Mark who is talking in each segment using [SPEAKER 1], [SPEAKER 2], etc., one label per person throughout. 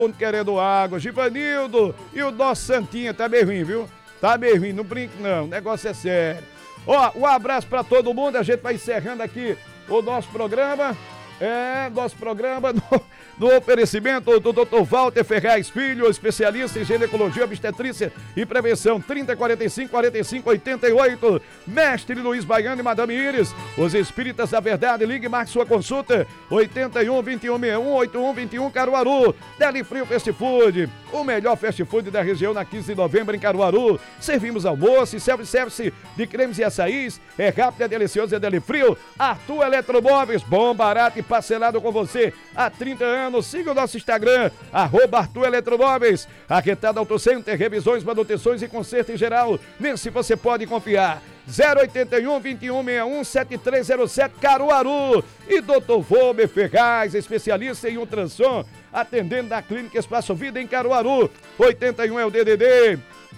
[SPEAKER 1] mundo querendo água. Givanildo e o nosso Santinha tá meio ruim, viu? Tá meio ruim, não brinque não, o negócio é sério. Ó, um abraço pra todo mundo, a gente vai encerrando aqui o nosso programa. Nosso programa no oferecimento do Dr. Walter Ferraz Filho, especialista em ginecologia, obstetrícia e prevenção, 3045-4588. Mestre Luiz Baiano e Madame Iris, os espíritas da verdade, ligue e marque sua consulta, 81-2161-8121 Caruaru. Deli Frio Fast Food, o melhor fast food da região, na 15 de novembro em Caruaru. Servimos almoço e self-service de cremes e açaís, é rápido, é delicioso, é Deli Frio. Arthur Eletromóveis, bom, barato e parcelado com você há 30 anos. Siga o nosso Instagram, @Arthur Eletromóveis. Arquetada Auto Center, revisões, manutenções e conserto em geral. Nesse você pode confiar. 081-2161-7307 Caruaru. E Dr. Walter Ferraz, especialista em ultrassom, atendendo na Clínica Espaço Vida em Caruaru. 81 é o DDD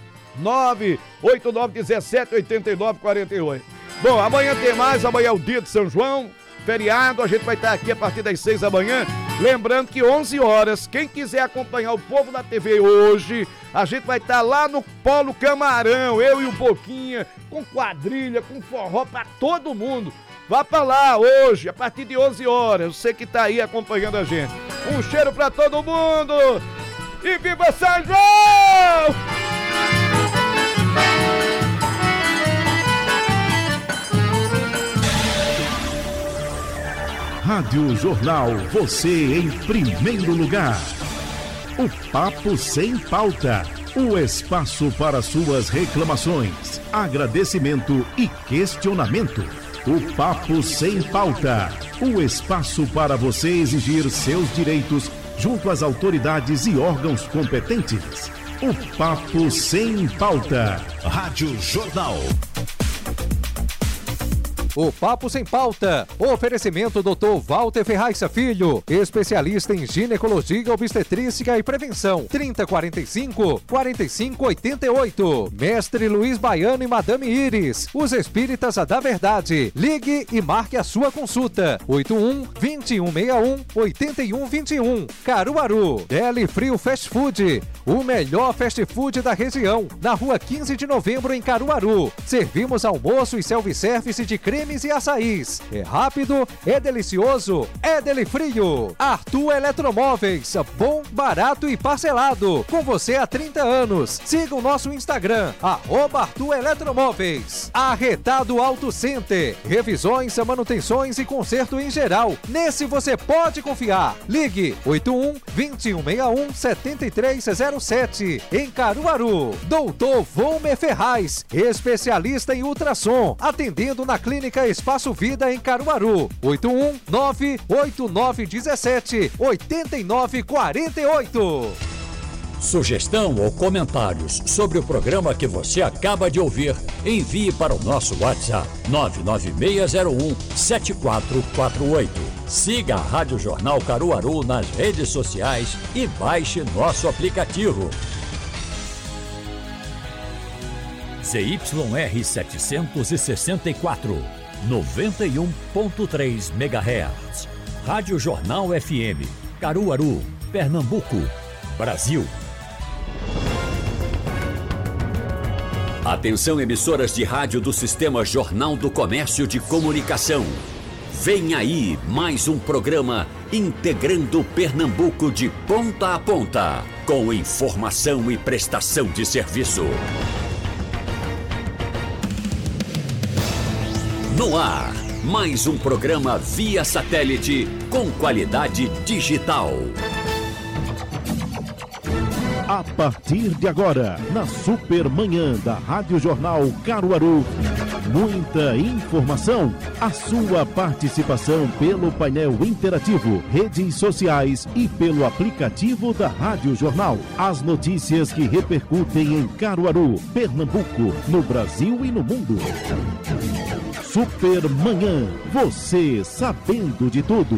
[SPEAKER 1] 989178948. Bom, amanhã tem mais, amanhã é o dia de São João, feriado, a gente vai estar aqui a partir das 6 da manhã. Lembrando que 11 horas, quem quiser acompanhar o povo na TV hoje, a gente vai estar lá no Polo Camarão, eu e o Boquinha, com quadrilha, com forró pra todo mundo. Vá pra lá hoje, a partir de 11 horas, você que tá aí acompanhando a gente. Um cheiro pra todo mundo e viva São João!
[SPEAKER 2] Rádio Jornal, você em primeiro lugar. O Papo Sem Pauta, o espaço para suas reclamações, agradecimento e questionamento. O Papo Sem Pauta, o espaço para você exigir seus direitos junto às autoridades e órgãos competentes. O Papo Sem Pauta. Rádio Jornal.
[SPEAKER 3] O Papo Sem Pauta, oferecimento Dr. Walter Ferraz Filho, especialista em ginecologia, obstetrícia e prevenção, 3045-4588. Mestre Luiz Baiano e Madame Iris, os espíritas da verdade. Ligue e marque a sua consulta, 81-2161-8121. Caruaru. Deli Frio Fast Food, o melhor fast food da região, na rua 15 de novembro em Caruaru. Servimos almoço e self-service de cremes e açaís. É rápido, é delicioso, é Deli Frio. Arthur Eletromóveis, bom, barato e parcelado. Com você há 30 anos. Siga o nosso Instagram, @Arthur Eletromóveis. Arretado Auto Center, revisões, manutenções e conserto em geral. Nesse você pode confiar. Ligue 81-2161-7307 em Caruaru. Doutor Walter Ferraz, especialista em ultrassom, atendendo na Clínica Espaço Vida em Caruaru. 81-98917-8948.
[SPEAKER 4] Sugestão ou comentários sobre o programa que você acaba de ouvir, envie para o nosso WhatsApp 99601-7448. Siga a Rádio Jornal Caruaru nas redes sociais e baixe nosso aplicativo. ZYR 764, 91.3 MHz. Rádio Jornal FM, Caruaru, Pernambuco, Brasil. Atenção, emissoras de rádio do Sistema Jornal do Comércio de Comunicação. Vem aí mais um programa integrando Pernambuco de ponta a ponta, com informação e prestação de serviço. No ar, mais um programa via satélite com qualidade digital.
[SPEAKER 2] A partir de agora, na Supermanhã da Rádio Jornal Caruaru, muita informação, a sua participação pelo painel interativo, redes sociais e pelo aplicativo da Rádio Jornal. As notícias que repercutem em Caruaru, Pernambuco, no Brasil e no mundo. Supermanhã, você sabendo de tudo.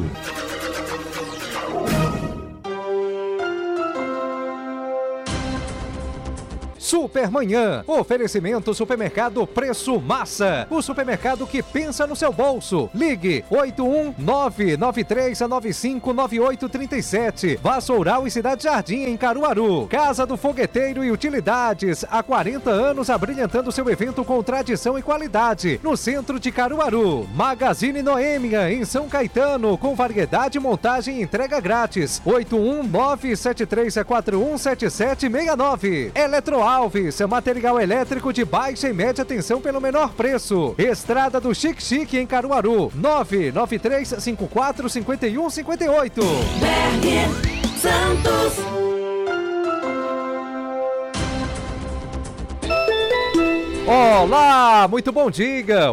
[SPEAKER 3] Supermanhã. Oferecimento Supermercado Preço Massa. O supermercado que pensa no seu bolso. Ligue 81993959837. Vassoural e Cidade Jardim em Caruaru. Casa do Fogueteiro e Utilidades. Há 40 anos abrilhantando seu evento com tradição e qualidade. No centro de Caruaru. Magazine Noêmia em São Caetano. Com variedade, montagem e entrega grátis. 81973417769. Eletroalves. Material elétrico de baixa e média tensão pelo menor preço. Estrada do Chique Chique em Caruaru. 993545158.
[SPEAKER 5] Berger Santos.
[SPEAKER 3] Olá, muito bom dia.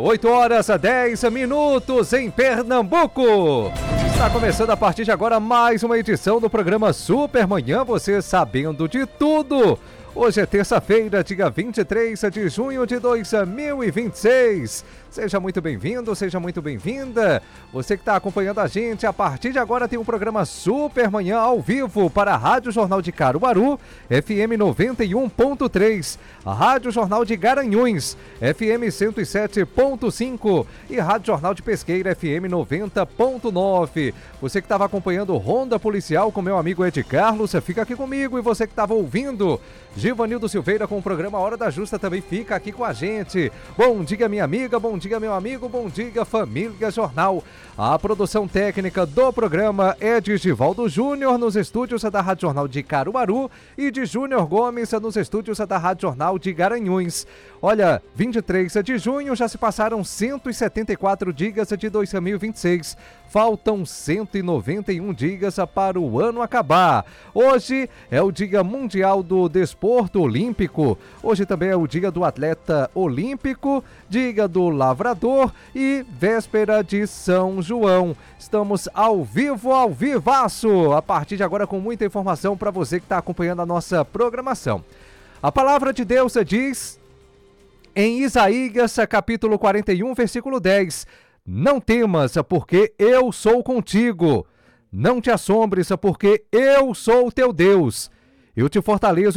[SPEAKER 3] 8h10 em Pernambuco. Está começando a partir de agora mais uma edição do programa Supermanhã, você sabendo de tudo. Hoje é terça-feira, dia 23 de junho de 2026. Seja muito bem-vindo, seja muito bem-vinda. Você que está acompanhando a gente, a partir de agora tem um programa Supermanhã ao vivo para a Rádio Jornal de Caruaru, FM 91.3, a Rádio Jornal de Garanhuns, FM 107.5 e Rádio Jornal de Pesqueira, FM 90.9. Você que estava acompanhando Ronda Policial com meu amigo Ed Carlos, fica aqui comigo. E você que estava ouvindo Givanildo Silveira com o programa Hora da Justa também fica aqui com a gente. Bom dia, minha amiga, bom dia, meu amigo, bom dia, família Jornal. A produção técnica do programa é de Givaldo Júnior nos estúdios da Rádio Jornal de Caruaru e de Júnior Gomes nos estúdios da Rádio Jornal de Garanhuns. Olha, 23 de junho já se passaram 174 dias de 2026. Faltam 191 dias para o ano acabar. Hoje é o Dia Mundial do Desporto Olímpico. Hoje também é o Dia do Atleta Olímpico, Dia do Lavrador e véspera de São João. Estamos ao vivo, ao vivaço, a partir de agora com muita informação para você que está acompanhando a nossa programação. A palavra de Deus diz em Isaías, capítulo 41, versículo 10... Não temas, porque eu sou contigo. Não te assombres, porque eu sou teu Deus. Eu te fortaleço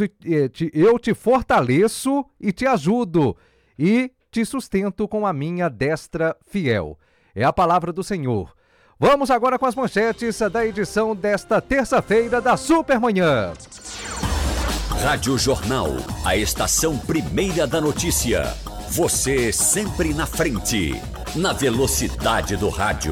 [SPEAKER 3] e te ajudo e te sustento com a minha destra fiel. É a palavra do Senhor. Vamos agora com as manchetes da edição desta terça-feira da Supermanhã.
[SPEAKER 4] Rádio Jornal, a estação primeira da notícia. Você sempre na frente, na velocidade do rádio.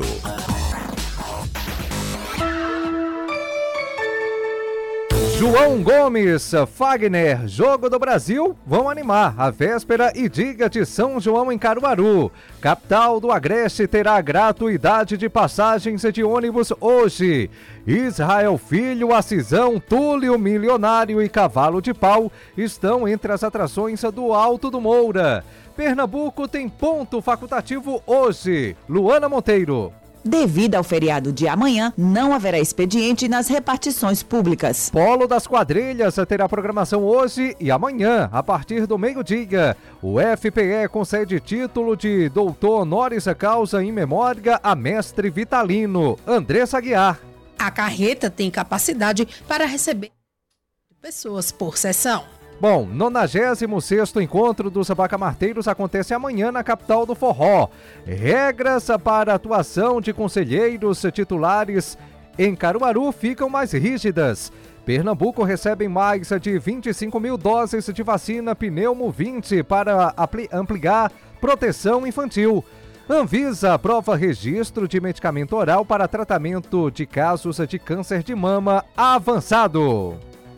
[SPEAKER 3] João Gomes, Fagner, Jogo do Brasil, vão animar a véspera e Dia de São João em Caruaru. Capital do Agreste terá gratuidade de passagens de ônibus hoje. Israel Filho, Acisão, Túlio Milionário e Cavalo de Pau estão entre as atrações do Alto do Moura. Pernambuco tem ponto facultativo hoje. Luana Monteiro.
[SPEAKER 6] Devido ao feriado de amanhã, não haverá expediente nas repartições públicas.
[SPEAKER 3] Polo das Quadrilhas terá programação hoje e amanhã, a partir do meio-dia. O FPE concede título de doutor honoris causa em memória a mestre Vitalino. Andressa Aguiar.
[SPEAKER 7] A carreta tem capacidade para receber pessoas por sessão.
[SPEAKER 3] Bom, 96º Encontro dos Abacamarteiros acontece amanhã na capital do forró. Regras para a atuação de conselheiros titulares em Caruaru ficam mais rígidas. Pernambuco recebe mais de 25 mil doses de vacina Pneumo 20 para ampliar proteção infantil. Anvisa aprova registro de medicamento oral para tratamento de casos de câncer de mama avançado.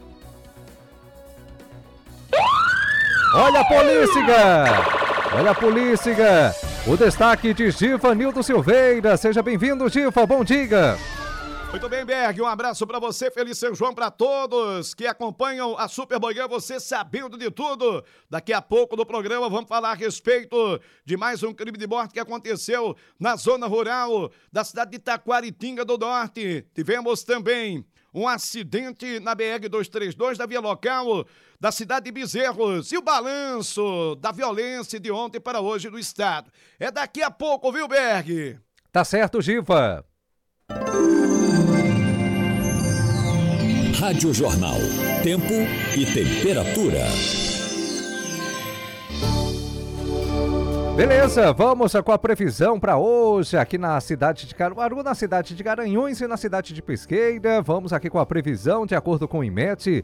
[SPEAKER 3] Olha a polícia! Olha a polícia! O destaque de Givanildo Silveira. Seja bem-vindo, Giva. Bom dia.
[SPEAKER 1] Muito bem, Berg. Um abraço pra você. Feliz São João pra todos que acompanham a Supermanhã. Você sabendo de tudo. Daqui a pouco no programa vamos falar a respeito de mais um crime de morte que aconteceu na zona rural da cidade de Taquaritinga do Norte. Tivemos também um acidente na BR-232 da via local da cidade de Bezerros e o balanço da violência de ontem para hoje no estado. É daqui a pouco, viu, Berg?
[SPEAKER 3] Tá certo, Giva.
[SPEAKER 4] Rádio Jornal. Tempo e temperatura.
[SPEAKER 3] Beleza, vamos com a previsão para hoje aqui na cidade de Caruaru, na cidade de Garanhuns e na cidade de Pesqueira. Vamos aqui com a previsão de acordo com o IMET.